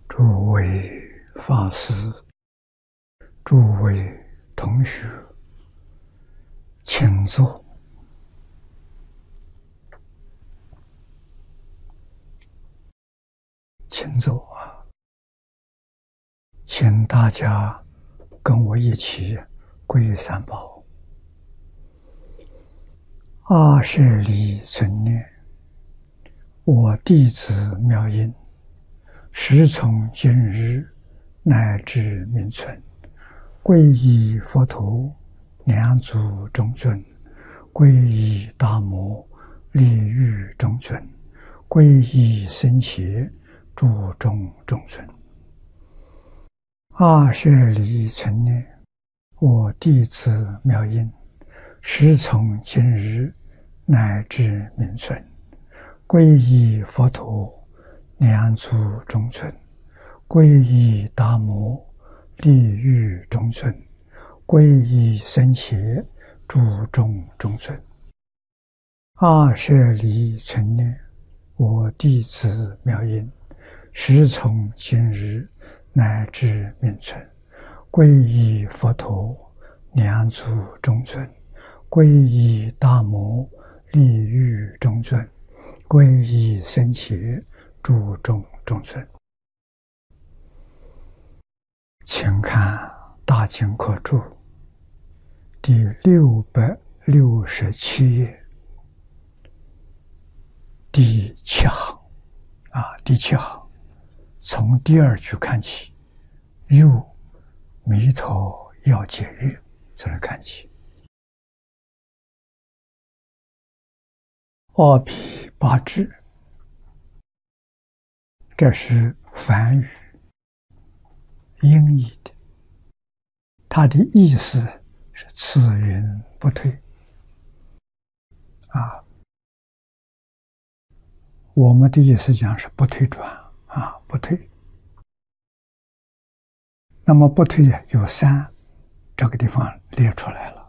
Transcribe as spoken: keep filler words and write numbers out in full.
诸位法师、诸位同学，请坐。请坐啊！请大家跟我一起皈三宝。阿舍离存念，我弟子妙音，时从今日乃至明存，皈依佛陀，两足中尊；皈依大摩，利欲中尊；皈依僧伽，诸众中尊。阿舍离存念，我弟子妙音，时从今日乃至明存，皈依佛陀，两足中尊；皈依大摩，利欲中尊；皈依僧伽，诸众中尊。阿舍离存念，我弟子妙音，时从今日乃至明存，皈依佛陀，两足中尊；皈依大摩，利欲中尊；皈依僧伽，诸众中尊。请看大经课注第六百六十七页第七行啊，第七行从第二句看起，又弥陀要解约，从这看起。阿毗八支，这是梵语音译的，它的意思是此云不退啊。我们的意思讲是不退转啊，不退。那么不退有三，这个地方列出来了。